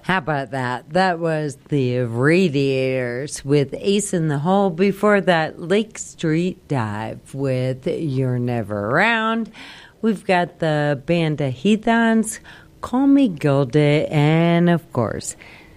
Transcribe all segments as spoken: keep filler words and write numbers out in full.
How about that? That was the Radiators with Ace in the Hole. Before that, Lake Street Dive with You're Never Around. We've got the Band of Heathens, Call Me Gilded, and of course,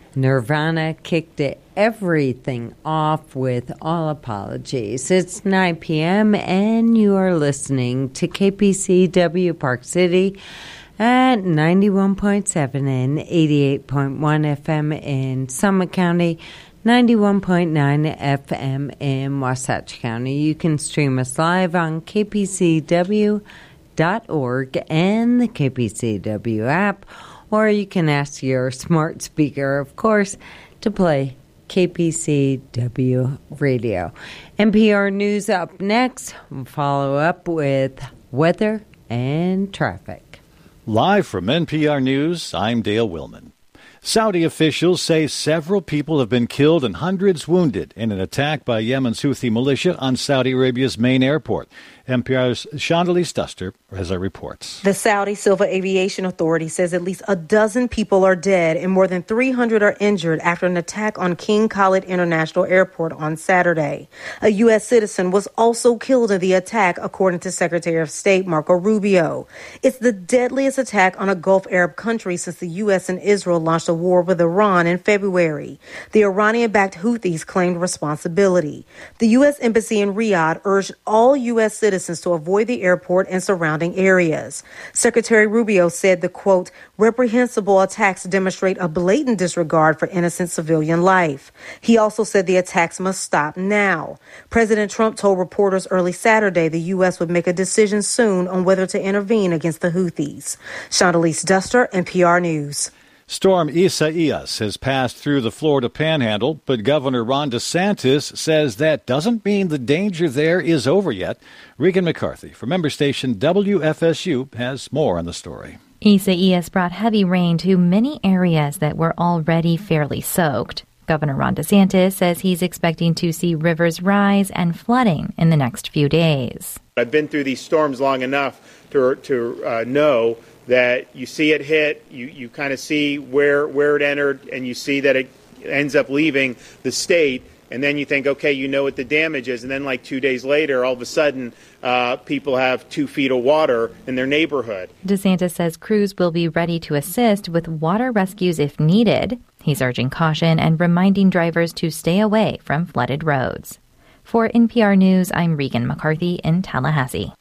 Nirvana kicked it, everything off with All Apologies. It's nine p.m. and you are listening to K P C W Park City at ninety-one point seven and eighty-eight point one F M in Summit County, ninety-one point nine F M in Wasatch County. You can stream us live on K P C W dot org and the K P C W app, or you can ask your smart speaker, of course, to play K P C W Radio. N P R News up next. We'll follow up with weather and traffic. Live from N P R News, I'm Dale Willman. Saudi officials say several people have been killed and hundreds wounded in an attack by Yemen's Houthi militia on Saudi Arabia's main airport. N P R's Chandalise Duster has our reports. The Saudi Civil Aviation Authority says at least a dozen people are dead and more than three hundred are injured after an attack on King Khalid International Airport on Saturday. A U S citizen was also killed in the attack, according to Secretary of State Marco Rubio. It's the deadliest attack on a Gulf Arab country since the U S and Israel launched a war with Iran in February. The Iranian-backed Houthis claimed responsibility. The U S Embassy in Riyadh urged all U S citizens to avoid the airport and surrounding areas. Secretary Rubio said the, quote, reprehensible attacks demonstrate a blatant disregard for innocent civilian life. He also said the attacks must stop now. President Trump told reporters early Saturday the U S would make a decision soon on whether to intervene against the Houthis. Chandalise Duster, N P R News. Storm Isaias has passed through the Florida Panhandle, but Governor Ron DeSantis says that doesn't mean the danger there is over yet. Regan McCarthy from member station W F S U has more on the story. Isaias brought heavy rain to many areas that were already fairly soaked. Governor Ron DeSantis says he's expecting to see rivers rise and flooding in the next few days. I've been through these storms long enough to, to uh, know that you see it hit, you, you kind of see where where it entered, and you see that it ends up leaving the state, and then you think, okay, you know what the damage is, and then like two days later, all of a sudden, uh, people have two feet of water in their neighborhood. DeSantis says crews will be ready to assist with water rescues if needed. He's urging caution and reminding drivers to stay away from flooded roads. For N P R News, I'm Regan McCarthy in Tallahassee.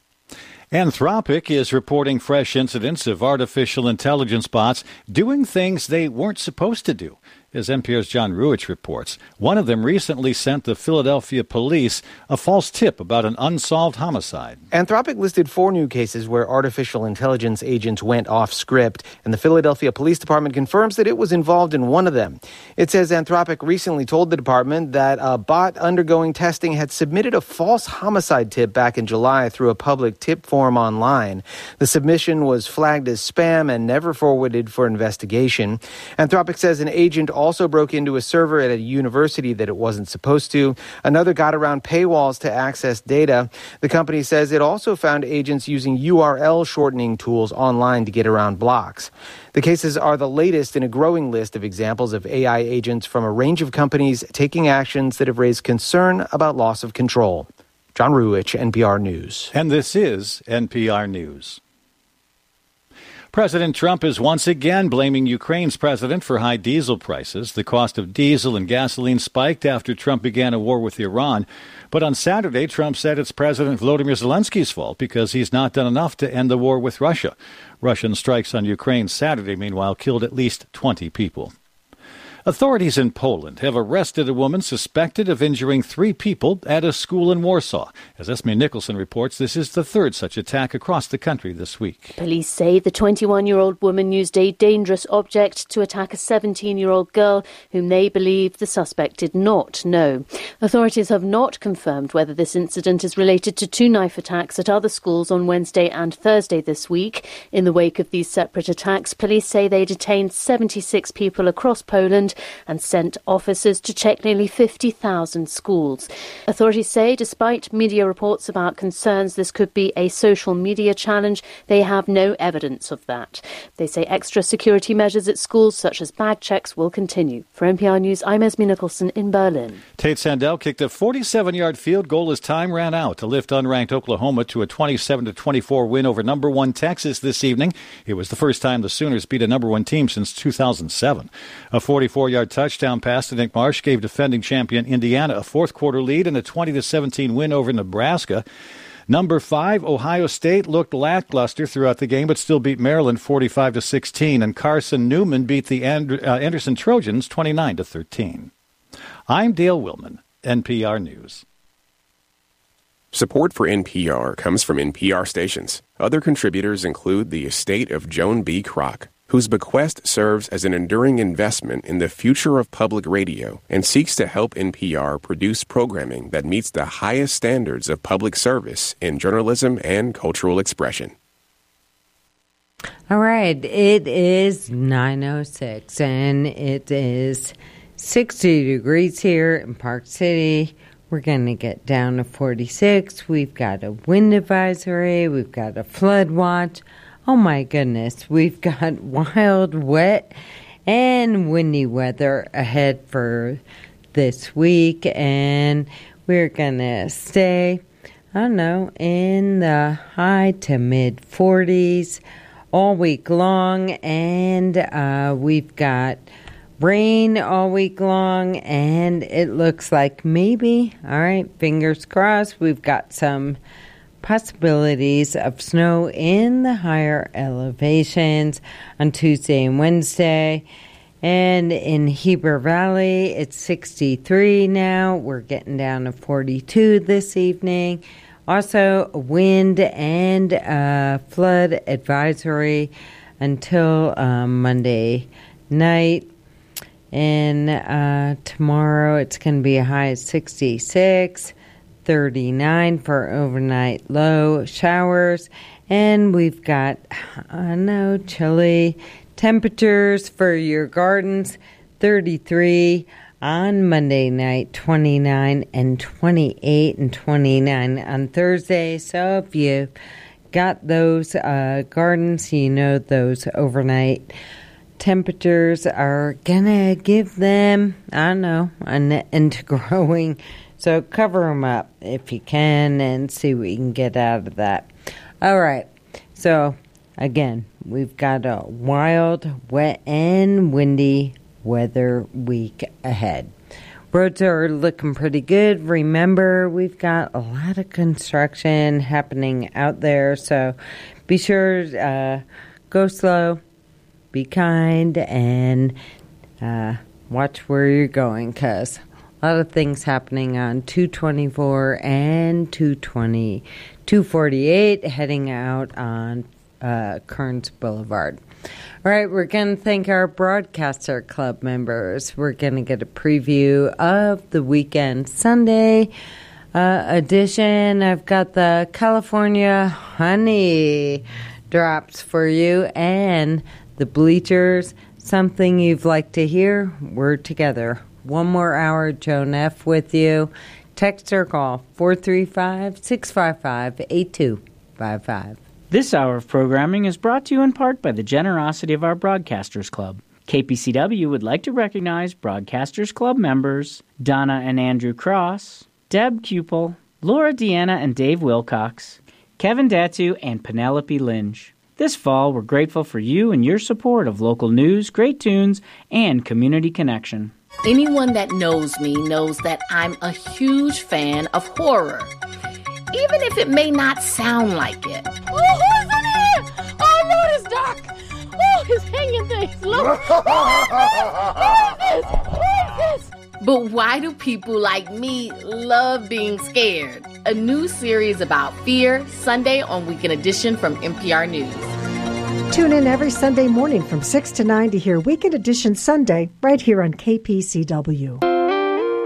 Anthropic is reporting fresh incidents of artificial intelligence bots doing things they weren't supposed to do. As N P R's John Ruich reports, one of them recently sent the Philadelphia police a false tip about an unsolved homicide. Anthropic listed four new cases where artificial intelligence agents went off script, and the Philadelphia Police Department confirms that it was involved in one of them. It says Anthropic recently told the department that a bot undergoing testing had submitted a false homicide tip back in July through a public tip form online. The submission was flagged as spam and never forwarded for investigation. Anthropic says an agent also broke into a server at a university that it wasn't supposed to. Another got around paywalls to access data. The company says it also found agents using U R L shortening tools online to get around blocks. The cases are the latest in a growing list of examples of A I agents from a range of companies taking actions that have raised concern about loss of control. John Ruich, N P R News. And this is N P R News. President Trump is once again blaming Ukraine's president for high diesel prices. The cost of diesel and gasoline spiked after Trump began a war with Iran. But on Saturday, Trump said it's President Volodymyr Zelensky's fault because he's not done enough to end the war with Russia. Russian strikes on Ukraine Saturday, meanwhile, killed at least twenty people. Authorities in Poland have arrested a woman suspected of injuring three people at a school in Warsaw. As Esme Nicholson reports, this is the third such attack across the country this week. Police say the twenty-one-year-old woman used a dangerous object to attack a seventeen-year-old girl whom they believe the suspect did not know. Authorities have not confirmed whether this incident is related to two knife attacks at other schools on Wednesday and Thursday this week. In the wake of these separate attacks, police say they detained seventy-six people across Poland and sent officers to check nearly fifty thousand schools. Authorities say despite media reports about concerns this could be a social media challenge, they have no evidence of that. They say extra security measures at schools such as bag checks will continue. For N P R News, I'm Esme Nicholson in Berlin. Tate Sandell kicked a forty-seven-yard field goal as time ran out to lift unranked Oklahoma to a twenty-seven to twenty-four win over number one Texas this evening. It was the first time the Sooners beat a number one team since two thousand seven. A forty-four-yard touchdown pass to Nick Marsh gave defending champion Indiana a fourth-quarter lead and a twenty to seventeen win over Nebraska. Number five, Ohio State looked lackluster throughout the game, but still beat Maryland forty-five to sixteen, and Carson Newman beat the And- uh, Anderson Trojans twenty-nine to thirteen. I'm Dale Willman, N P R News. Support for N P R comes from N P R stations. Other contributors include the estate of Joan B. Kroc, whose bequest serves as an enduring investment in the future of public radio and seeks to help N P R produce programming that meets the highest standards of public service in journalism and cultural expression. All right, it is nine oh six, and it is sixty degrees here in Park City. We're going to get down to forty-six. We've got a wind advisory. We've got a flood watch. Oh, my goodness. We've got wild, wet, and windy weather ahead for this week. And we're going to stay, I don't know, in the high to mid forties all week long. And uh, we've got rain all week long. And it looks like maybe, all right, fingers crossed, we've got some possibilities of snow in the higher elevations on Tuesday and Wednesday. And in Heber Valley, it's sixty-three now. We're getting down to forty-two this evening. Also, a wind and a flood advisory until um, Monday night. And uh, tomorrow, it's going to be a high of sixty-six. thirty-nine for overnight low showers, and we've got, I know, chilly temperatures for your gardens, thirty-three on Monday night, twenty-nine and twenty-eight and twenty-nine on Thursday. So if you got those uh, gardens, you know those overnight temperatures are gonna give them, I don't know, an into growing. So cover them up if you can and see what you can get out of that. All right. So, again, we've got a wild, wet, and windy weather week ahead. Roads are looking pretty good. Remember, we've got a lot of construction happening out there. So be sure uh, go slow, be kind, and uh, watch where you're going, because a lot of things happening on two twenty-four and two twenty, two forty-eight heading out on uh, Kearns Boulevard. All right, we're going to thank our Broadcaster Club members. We're going to get a preview of the weekend Sunday uh, edition. I've got the California Honey drops for you and the Bleachers. Something you've liked to hear. We're together. One more hour, Joan F. with you. Text or call four three five, six five five, eight two five five. This hour of programming is brought to you in part by the generosity of our Broadcasters Club. K P C W would like to recognize Broadcasters Club members Donna and Andrew Cross, Deb Cupel, Laura Deanna and Dave Wilcox, Kevin Datu, and Penelope Lynch. This fall, we're grateful for you and your support of local news, great tunes, and community connection. Anyone that knows me knows that I'm a huge fan of horror, even if it may not sound like it. Oh, who's in here? Oh, no, it's Doc. Oh, he's hanging things. Look. Who is this? Who is this? But why do people like me love being scared? A new series about fear, Sunday on Weekend Edition from N P R News. Tune in every Sunday morning from six to nine to hear Weekend Edition Sunday right here on K P C W.